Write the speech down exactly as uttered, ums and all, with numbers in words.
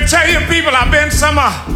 me tell you, people, I've been some uh,